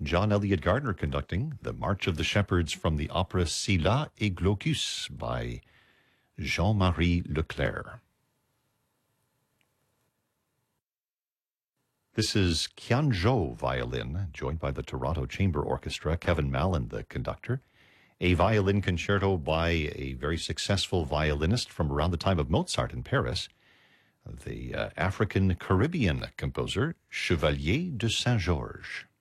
John Elliott Gardner conducting the March of the Shepherds from the opera Scylla et Glaucus by Jean-Marie Leclerc. This is Qian Zhou violin, joined by the Toronto Chamber Orchestra, Kevin Mallon, the conductor. A violin concerto by a very successful violinist from around the time of Mozart in Paris, the African-Caribbean composer, Chevalier de Saint-Georges.